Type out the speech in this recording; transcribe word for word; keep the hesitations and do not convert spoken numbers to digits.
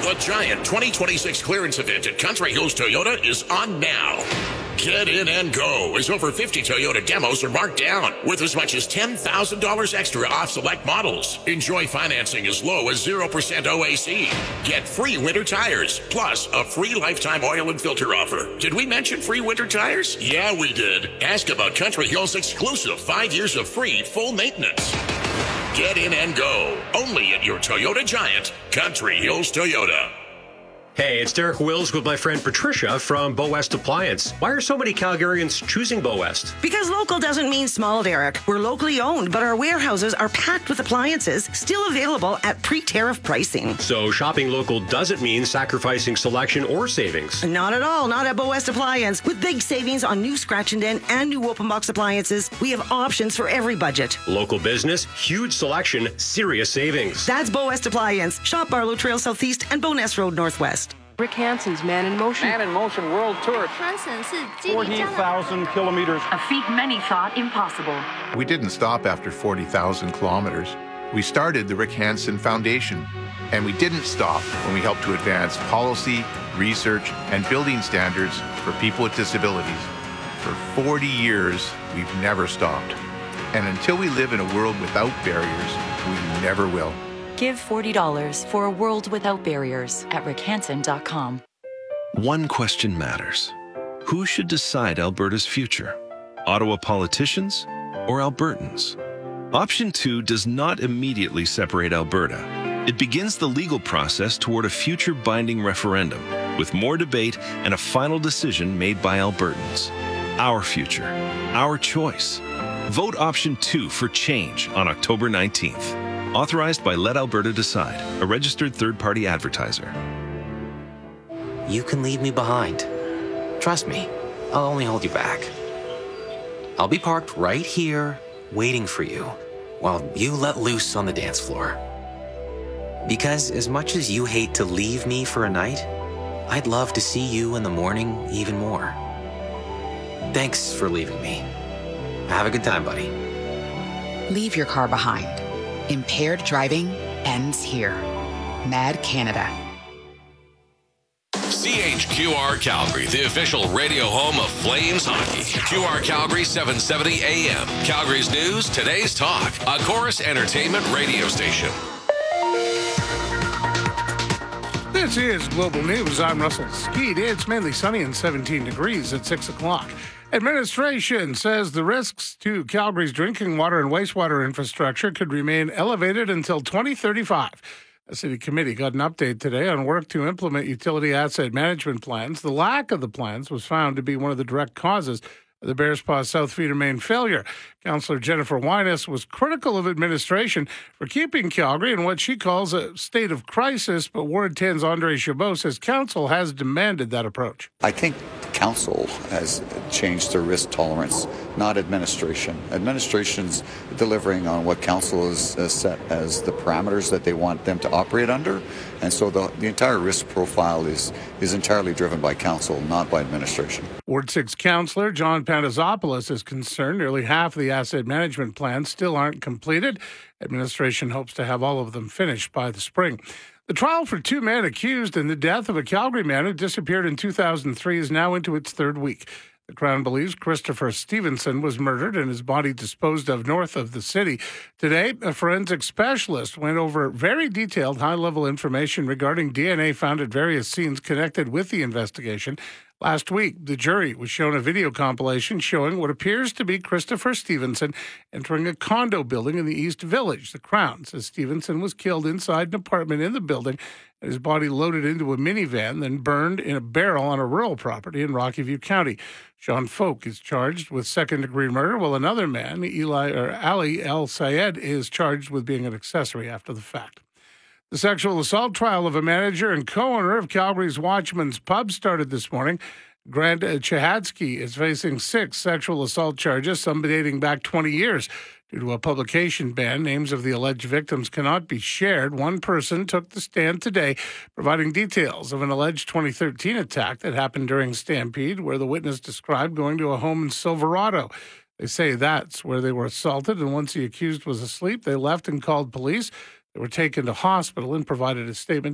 The Giant twenty twenty-six clearance event at Country Hills Toyota is on now. Get in and go, as over fifty Toyota demos are marked down with as much as ten thousand dollars extra off select models. Enjoy financing as low as zero percent O A C. Get free winter tires, plus a free lifetime oil and filter offer. Did we mention free winter tires? Yeah, we did. Ask about Country Hills' exclusive five years of free full maintenance. Get in and go, only at your Toyota Giant, Country Hills Toyota. Hey, it's Derek Wills with my friend Patricia from Bow West Appliance. Why are so many Calgarians choosing Bow West? Because local doesn't mean small, Derek. We're locally owned, but our warehouses are packed with appliances still available at pre-tariff pricing. So shopping local doesn't mean sacrificing selection or savings? Not at all. Not at Bow West Appliance. With big savings on new scratch and dent and new open box appliances, we have options for every budget. Local business, huge selection, serious savings. That's Bow West Appliance. Shop Barlow Trail Southeast and Bowness Road Northwest. Rick Hansen's Man in Motion. Man in Motion World Tour. forty thousand kilometers. A feat many thought impossible. We didn't stop after forty thousand kilometers. We started the Rick Hansen Foundation. And we didn't stop when we helped to advance policy, research, and building standards for people with disabilities. For forty years, we've never stopped. And until we live in a world without barriers, we never will. Give forty dollars for a world without barriers at rick hansen dot com. One question matters. Who should decide Alberta's future? Ottawa politicians or Albertans? Option two does not immediately separate Alberta. It begins the legal process toward a future binding referendum, with more debate and a final decision made by Albertans. Our future, our choice. Vote option two for change on October nineteenth. Authorized by Let Alberta Decide, a registered third-party advertiser. You can leave me behind. Trust me, I'll only hold you back. I'll be parked right here, waiting for you, while you let loose on the dance floor. Because as much as you hate to leave me for a night, I'd love to see you in the morning even more. Thanks for leaving me. Have a good time, buddy. Leave your car behind. Impaired driving ends here. Mad Canada. C H Q R Calgary, the official radio home of Flames hockey. Q R Calgary seven seventy A M. Calgary's news, today's talk. A Chorus Entertainment radio station. This is Global News. I'm Russell Skeet. It's mainly sunny and seventeen degrees at six o'clock. Administration says the risks to Calgary's drinking water and wastewater infrastructure could remain elevated until twenty thirty-five. A city committee got an update today on work to implement utility asset management plans. The lack of the plans was found to be one of the direct causes of the Bearspaw South Feeder main failure. Councillor Jennifer Wyness was critical of administration for keeping Calgary in what she calls a state of crisis, but Ward ten's Andre Chabot says council has demanded that approach. I think council has changed their risk tolerance, not administration. Administration's delivering on what council has set as the parameters that they want them to operate under, and so the, the entire risk profile is, is entirely driven by council, not by administration. Ward six Councillor John Panazopoulos is concerned nearly half of the asset management plans still aren't completed. Administration hopes to have all of them finished by the spring. The trial for two men accused in the death of a Calgary man who disappeared in two thousand three is now into its third week. The Crown believes Christopher Stevenson was murdered and his body disposed of north of the city. Today, a forensic specialist went over very detailed high-level information regarding D N A found at various scenes connected with the investigation. Last week, the jury was shown a video compilation showing what appears to be Christopher Stevenson entering a condo building in the East Village. The Crown says Stevenson was killed inside an apartment in the building and his body loaded into a minivan, then burned in a barrel on a rural property in Rocky View County. Sean Folk is charged with second-degree murder, while another man, Eli or Ali El Sayed, is charged with being an accessory after the fact. The sexual assault trial of a manager and co-owner of Calgary's Watchman's Pub started this morning. Grant Chehadsky is facing six sexual assault charges, some dating back twenty years. Due to a publication ban, names of the alleged victims cannot be shared. One person took the stand today, providing details of an alleged twenty thirteen attack that happened during Stampede, where the witness described going to a home in Silverado. They say that's where they were assaulted, and once the accused was asleep, they left and called police. They were taken to hospital and provided a statement